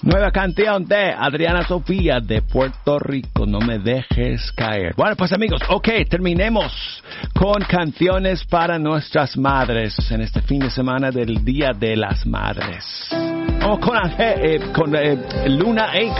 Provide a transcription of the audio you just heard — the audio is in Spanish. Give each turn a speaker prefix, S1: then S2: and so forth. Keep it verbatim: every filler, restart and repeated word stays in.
S1: Nueva canción de Adriana Sofía de Puerto Rico, No me dejes caer. Bueno, pues amigos, ok, terminemos con canciones para nuestras madres en este fin de semana del Día de las Madres. Vamos con, Ángel, eh, con eh, Luna Inc